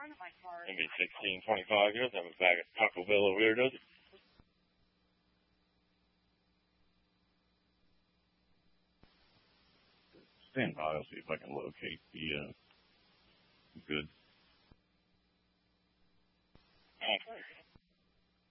Maybe 1625. He doesn't have a bag of Taco Bell over here, does he? Stand by. I'll see if I can locate the goods. Okay.